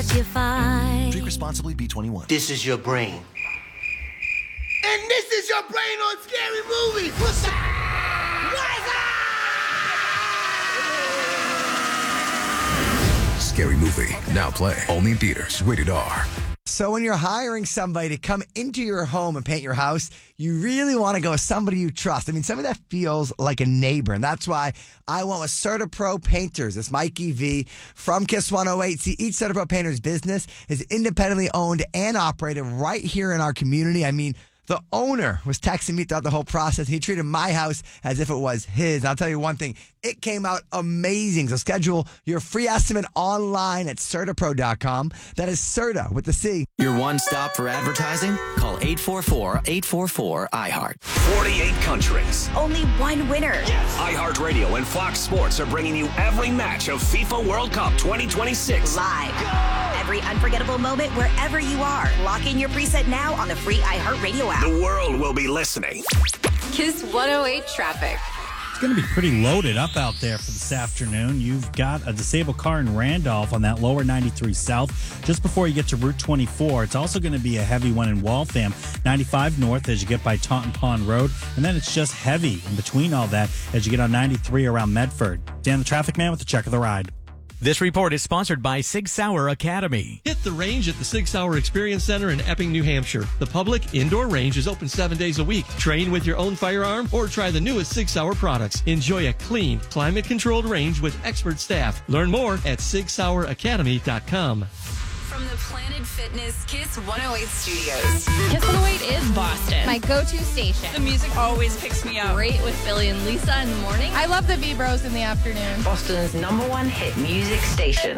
what you find. Drink responsibly, B21. This is your brain. And this is your brain on Scary Movie. What's up? Scary Movie, now play only in theaters. Rated R. So when you're hiring somebody to come into your home and paint your house, you really want to go with somebody you trust. I mean, somebody that feels like a neighbor. And that's why I went with CertaPro Painters. It's Mikey V from Kiss 108. See, each CertaPro Painters business is independently owned and operated right here in our community. I mean, the owner was texting me throughout the whole process. He treated my house as if it was his. I'll tell you one thing. It came out amazing. So schedule your free estimate online at CertaPro.com. That is Certa with the C. Your one stop for advertising? Call 844-844-IHEART. 48 countries. Only one winner. Yes. iHeartRadio and Fox Sports are bringing you every match of FIFA World Cup 2026. Live. Every unforgettable moment wherever you are. Lock in your preset now on the free iHeartRadio app. The world will be listening. Kiss 108 traffic. It's going to be pretty loaded up out there for this afternoon. You've got a disabled car in Randolph on that lower 93 South just before you get to Route 24. It's also going to be a heavy one in Waltham, 95 North as you get by Taunton Pond Road. And then it's just heavy in between all that as you get on 93 around Medford. Dan the Traffic Man with a check of the ride. This report is sponsored by Sig Sauer Academy. Hit the range at the Sig Sauer Experience Center in Epping, New Hampshire. The public indoor range is open 7 days a week. Train with your own firearm or try the newest Sig Sauer products. Enjoy a clean, climate-controlled range with expert staff. Learn more at SigSauerAcademy.com. From the Planet Fitness Kiss 108 studios. Kiss 108 is Boston. My go-to station. The music always picks me up. Great with Billy and Lisa in the morning. I love the V-Bros in the afternoon. Boston's #1 hit music station.